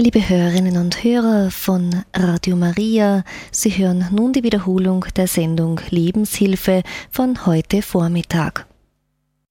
Liebe Hörerinnen und Hörer von Radio Maria, Sie hören nun die Wiederholung der Sendung Lebenshilfe von heute Vormittag.